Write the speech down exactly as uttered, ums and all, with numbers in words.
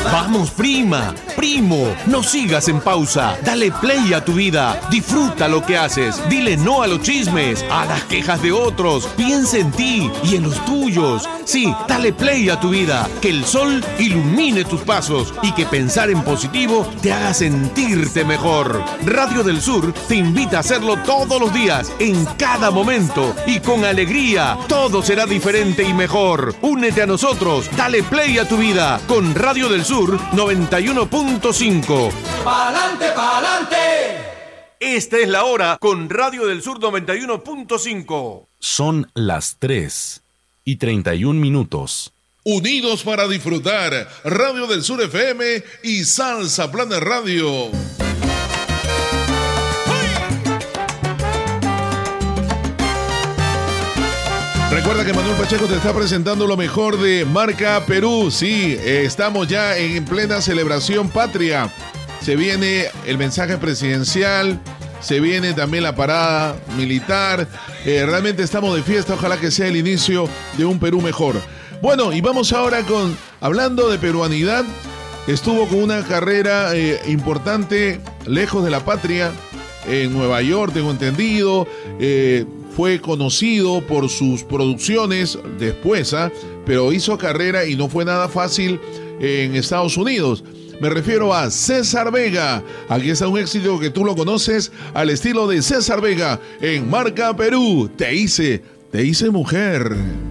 Vamos, prima, primo, no sigas en pausa. Dale play a tu vida. Disfruta lo que haces. Dile no a los chismes, a las quejas de otros. Piensa en ti y en los tuyos. Sí, dale play a tu vida. Que el sol ilumine tus pasos y que pensar en positivo te haga sentirte mejor. Radio del Sur te invita a hacerlo todos los días, en cada momento y con alegría. Todo será diferente y mejor. Únete a nosotros. Dale play a tu vida con Radio del Sur noventa y uno punto cinco. ¡Pa'lante, pa'lante! Esta es la hora con Radio del Sur noventa y uno punto cinco. Son las tres y treinta y un minutos. Unidos para disfrutar Radio del Sur F M y Salsa Planet Radio. Recuerda que Manuel Pacheco te está presentando lo mejor de Marca Perú. Sí, eh, estamos ya en plena celebración patria. Se viene el mensaje presidencial, se viene también la parada militar. Eh, realmente estamos de fiesta, ojalá que sea el inicio de un Perú mejor. Bueno, y vamos ahora con, hablando de peruanidad, estuvo con una carrera eh, importante lejos de la patria, en Nueva York, tengo entendido. Eh, fue conocido por sus producciones después, ¿eh? pero hizo carrera y no fue nada fácil en Estados Unidos. Me refiero a César Vega. Aquí está un éxito que tú lo conoces al estilo de César Vega en Marca Perú. Te hice, te hice mujer.